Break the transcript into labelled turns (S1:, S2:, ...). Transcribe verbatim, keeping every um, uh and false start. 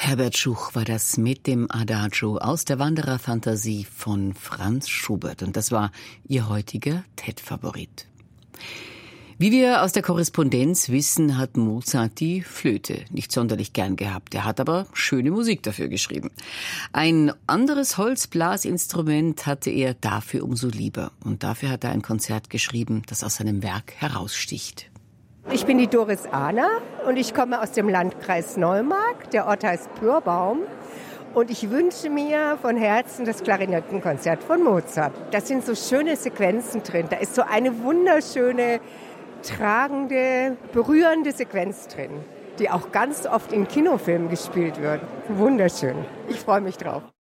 S1: Herbert Schuch war das mit dem Adagio aus der Wandererfantasie von Franz Schubert. Und das war ihr heutiger T E D-Favorit. Wie wir aus der Korrespondenz wissen, hat Mozart die Flöte nicht sonderlich gern gehabt. Er hat aber schöne Musik dafür geschrieben. Ein anderes Holzblasinstrument hatte er dafür umso lieber. Und dafür hat er ein Konzert geschrieben, das aus seinem Werk heraussticht.
S2: Ich bin die Doris Ahner und ich komme aus dem Landkreis Neumark. Der Ort heißt Pyrbaum. Und ich wünsche mir von Herzen das Klarinettenkonzert von Mozart. Da sind so schöne Sequenzen drin. Da ist so eine wunderschöne, tragende, berührende Sequenz drin, die auch ganz oft in Kinofilmen gespielt wird. Wunderschön. Ich freue mich drauf.